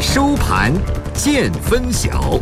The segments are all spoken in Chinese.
收盘见分晓。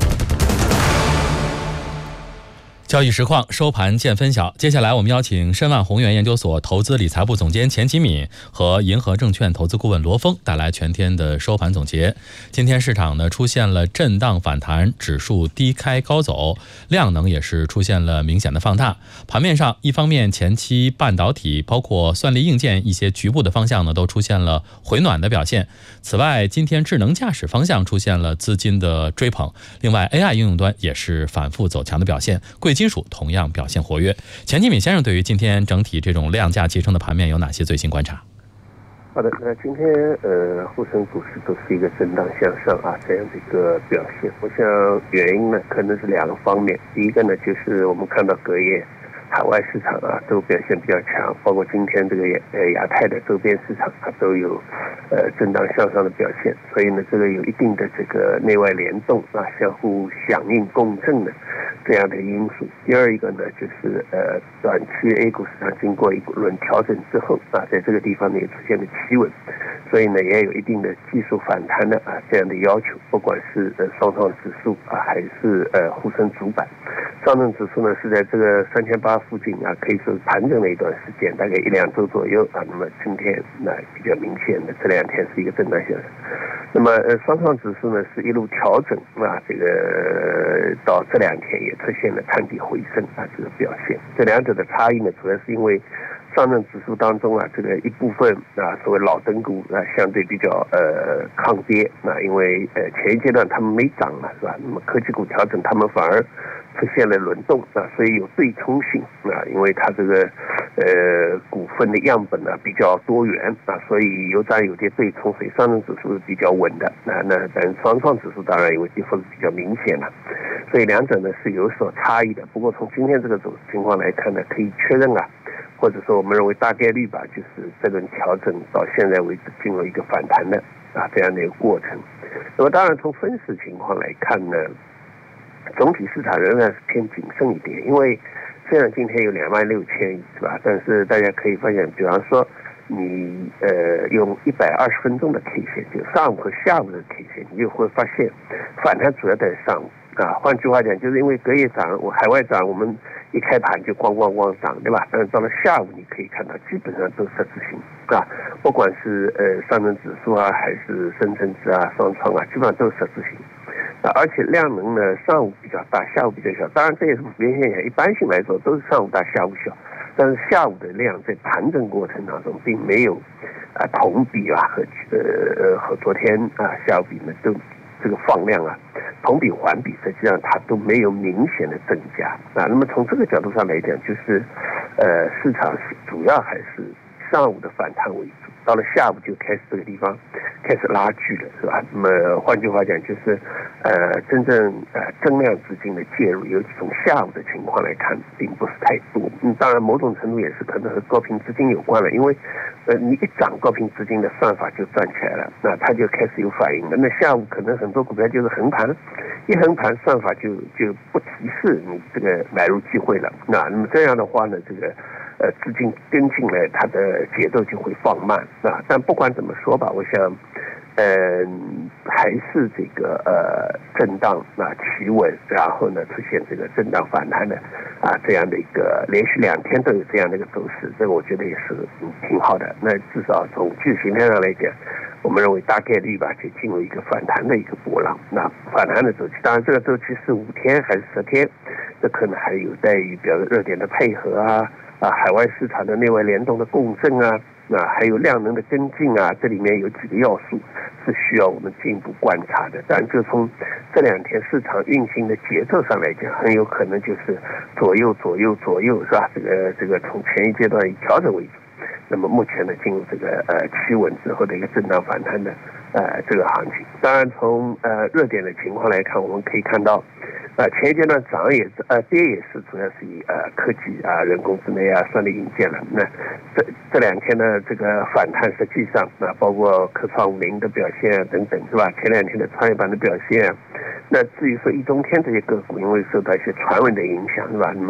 交易实况，收盘见分晓。接下来我们邀请申万宏源研究所投资理财部总监钱启敏和银河证券投资顾问罗峰带来全天的收盘总结。今天市场呢出现了震荡反弹，指数低开高走，量能也是出现了明显的放大。盘面上，一方面前期半导体包括算力硬件一些局部的方向呢都出现了回暖的表现。此外，今天智能驾驶方向出现了资金的追捧，另外 AI 应用端也是反复走强的表现，贵金属同样表现活跃。钱启敏先生对于今天整体这种量价齐升的盘面有哪些最新观察？ 好的，那今天沪深股市都是一个震荡向上这样的一个表现。我想原因呢可能是两个方面，第一个呢就是我们看到隔夜海外市场都表现比较强，包括今天这个亚太的周边市场都有震荡向上的表现，所以呢这个有一定的这个内外联动相互响应共振的这样的因素。第二一个呢就是短期 A 股市场经过一轮调整之后在这个地方呢也出现了企稳，所以呢也有一定的技术反弹的这样的要求，不管是上证指数还是沪深主板。上证指数呢是在这个3800附近可以说是盘整了一段时间，大概1-2周左右那么今天比较明显的这2天是一个震荡向上。那么上证指数呢是一路调整这个到这2天也出现了探底回升这个表现。这两者的差异呢主要是因为上证指数当中这个一部分所谓老灯股相对比较抗跌因为前一阶段他们没涨了是吧？那么科技股调整他们反而出现了轮动所以有对冲性因为它这个股份的样本比较多元所以有涨有跌对冲，所以上证指数是比较稳的但上证指数当然因为跌幅是比较明显了，所以两者呢是有所差异的。不过从今天这个走势情况来看呢，可以确认或者说我们认为大概率就是这轮调整到现在为止进入一个反弹的这样的一个过程。那么当然从分时情况来看呢，总体市场仍然是偏谨慎一点，因为虽然今天有26000亿是吧，但是大家可以发现，比方说你用120分钟的 K 线，就上午和下午的 K 线，你就会发现反弹主要在上午换句话讲，就是因为隔夜涨，海外涨，我们一开盘就咣咣咣涨，对吧？但是到了下午，你可以看到基本上都实质性不管是上证指数还是深成指双创基本上都是实质性。而且量能呢，上午比较大，下午比较小。当然这也是普遍现象，一般性来说都是上午大，下午小。但是下午的量在盘整过程当中，并没有同比和昨天下午比呢，都这个放量同比环比，实际上它都没有明显的增加那么从这个角度上来讲，就是市场主要还是上午的反弹为主，到了下午就开始这个地方开始拉锯了，是吧？那么换句话讲，就是真正增量资金的介入，尤其从下午的情况来看，并不是太多。当然，某种程度也是可能和高频资金有关了，因为你一涨，高频资金的算法就转起来了，那它就开始有反应了。那下午可能很多股票就是横盘，一横盘算法就不提示你这个买入机会了。那么这样的话呢，这个资金跟进来，它的节奏就会放慢但不管怎么说吧，我想还是这个震荡企稳，然后呢出现这个震荡反弹的这样的一个连续2天都有这样的一个走势，这个我觉得也是挺好的。那至少从技术形态上来讲，我们认为大概率就进入一个反弹的一个波浪。那反弹的周期，当然这个周期是5天还是10天，这可能还有待于比如热点的配合海外市场的内外联动的共振还有量能的跟进这里面有几个要素是需要我们进一步观察的。但就从这2天市场运行的节奏上来讲，很有可能就是左右是吧？这个从前一阶段以调整为主，那么目前呢进入这个企稳之后的一个震荡反弹的这个行情。当然从热点的情况来看，我们可以看到前一阶段涨也跌也是主要是以科技人工智能算力硬件了。那这2天的这个反弹，实际上包括科创50的表现等等，是吧？前2天的创业板的表现那至于说易中天这些个股，因为受到一些传闻的影响，是吧？那么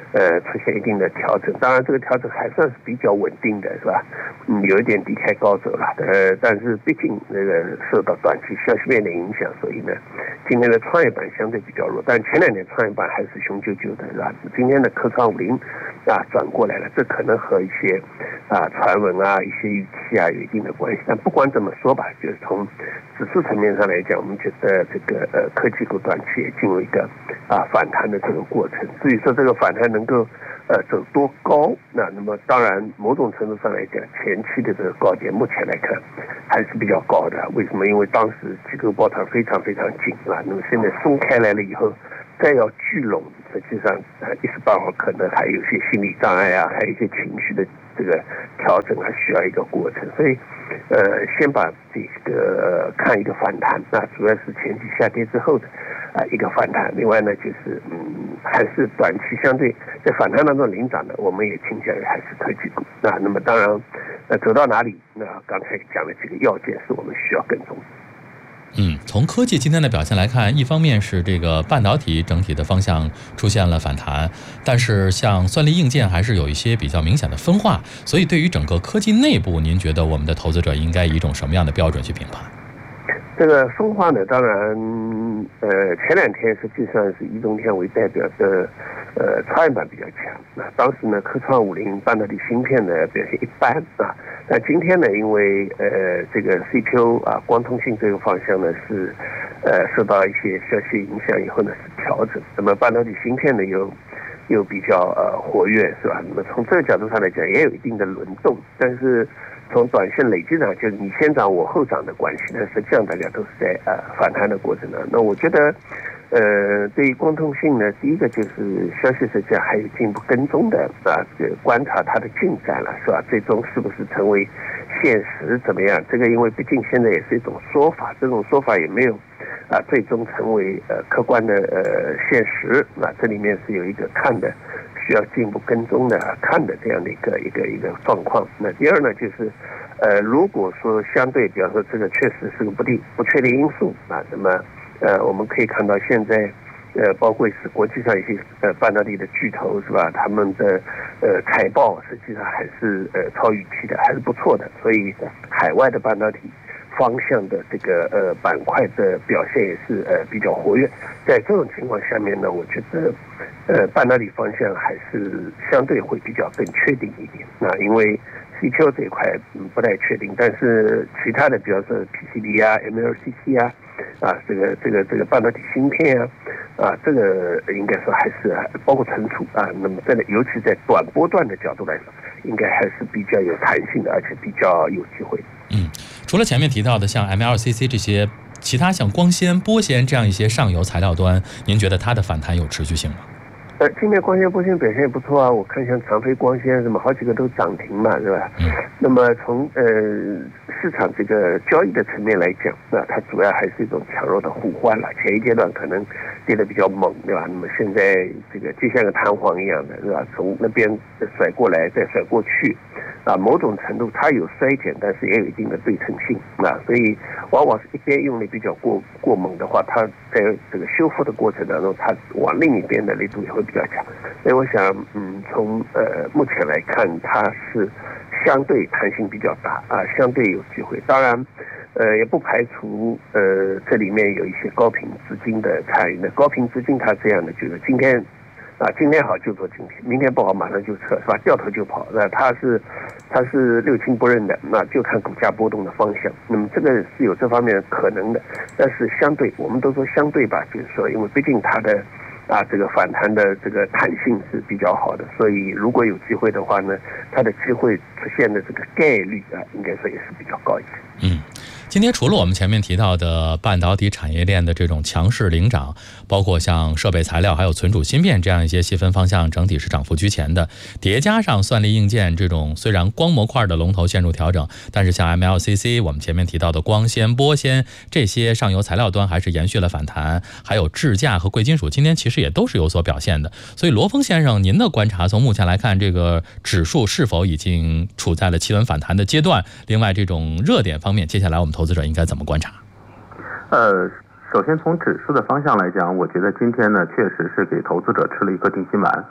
出现一定的调整。当然这个调整还算是比较稳定的，是吧？有一点低开高走了，但是毕竟那个受到短期消息面的影响，所以呢，今天的创业板相对比较弱，但前2天创业板还是雄赳赳的，是吧？今天的科创50转过来了，这可能和一些传闻一些预期有一定的关系。但不管怎么说吧，就是从指数层面上来讲，我们觉得这个科技股短期也进入一个反弹的这个过程。至于说这个反弹能够走多高，那么当然某种程度上来讲，前期的这个高点目前来看还是比较高的。为什么？因为当时机构抱团非常非常紧那么现在松开来了以后，再要聚拢，实际上一时半会可能还有些心理障碍还有一些情绪的这个调整需要一个过程。所以先把这个看一个反弹，那主要是前期下跌之后的一个反弹。另外呢，就是还是短期相对在反弹当中领涨的，我们也倾向于还是科技股。那么当然走到哪里，那刚才讲的几个要件是我们需要跟踪的。 从科技今天的表现来看，一方面是这个半导体整体的方向出现了反弹，但是像算力硬件还是有一些比较明显的分化，所以对于整个科技内部，您觉得我们的投资者应该以一种什么样的标准去评判？ 这个分化呢，当然前2天实际上是以中天为代表的创业板比较强。那当时呢，科创50半导体芯片呢表现一般那今天呢，因为这个 CPU 光通信这个方向呢是受到一些消息影响以后呢是调整，那么半导体芯片呢又比较活跃，是吧？那么从这个角度上来讲，也有一定的轮动，但是从短线累积上，就是你先涨我后涨的关系呢，实际上大家都是在反弹的过程中。那我觉得对于光通信呢，第一个就是消息实际上还有进一步跟踪的观察它的进展了，是吧？最终是不是成为现实怎么样？这个因为毕竟现在也是一种说法，这种说法也没有最终成为客观的现实。这里面是有一个看的需要进一步跟踪的看的这样的一个状况。那第二呢，就是如果说相对比方说这个确实是个不确定因素那么我们可以看到现在包括是国际上一些半导体的巨头，是吧？他们的财报实际上还是超预期的，还是不错的。所以海外的半导体方向的这个板块的表现也是比较活跃。在这种情况下面呢，我觉得半导体方向还是相对会比较更确定一点。那因为 CPU 这一块不太确定，但是其他的比方说 PCB MLCC 这个半导体芯片这个应该说还是包括存储那么尤其在短波段的角度来说，应该还是比较有弹性的，而且比较有机会。 除了前面提到的像 MLCC 这些，其他像光纤、波纤这样一些上游材料端，您觉得它的反弹有持续性吗？ 今天光纤波纤表现也不错我看像长飞光纤什么好几个都涨停嘛，是吧？那么从市场这个交易的层面来讲，那它主要还是一种强弱的互换了。前一阶段可能跌得比较猛，对吧？那么现在这个就像个弹簧一样的，是吧？从那边甩过来再甩过去某种程度它有衰减，但是也有一定的对称性所以往往是一边用力比较过猛的话，它在这个修复的过程当中，它往另一边的力度也会比较强。所以我想从目前来看，它是相对弹性比较大相对有机会。当然也不排除这里面有一些高频资金的参与。那高频资金它这样的就是今天好就做今天，明天不好马上就撤，是吧？掉头就跑，它是六亲不认的，那就看股价波动的方向。那么这个是有这方面可能的，但是相对我们都说相对吧，就是说因为毕竟它的这个反弹的这个弹性是比较好的，所以如果有机会的话呢，它的机会出现的这个概率应该说也是比较高一些。 今天除了我们前面提到的半导体产业链的这种强势领涨，包括像设备材料还有存储芯片这样一些细分方向整体是涨幅居前的，叠加上算力硬件这种虽然光模块的龙头陷入调整，但是像 MLCC 我们前面提到的光纤、波纤这些上游材料端还是延续了反弹，还有制架和贵金属今天其实也都是有所表现的。所以罗峰先生，您的观察从目前来看，这个指数是否已经处在了企稳反弹的阶段？另外这种热点方面，接下来我们投资者应该怎么观察？ 首先从指数的方向来讲，我觉得今天呢确实是给投资者吃了一颗定心丸。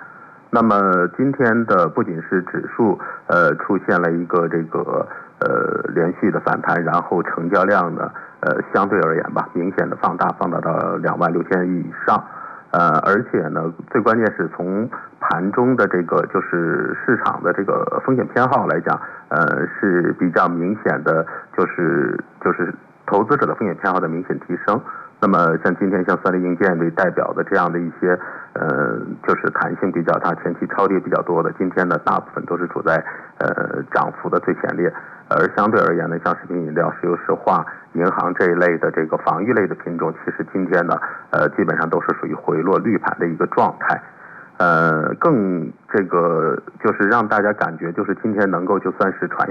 那么今天的不仅是指数出现了一个连续的反弹，然后成交量呢相对而言吧明显的放大到26000亿以上。而且呢，最关键是从盘中的就是市场的风险偏好来讲，是比较明显的，就是投资者的风险偏好的明显提升。那么像今天像算力硬件为代表的这样的一些，就是弹性比较大、前期超跌比较多的，今天呢大部分都是处在涨幅的最前列。而相对而言呢，像食品饮料、石油石化、银行这一类的防御类的品种，其实今天呢基本上都是属于回落绿盘的一个状态。更就是让大家感觉就是今天能够就算是传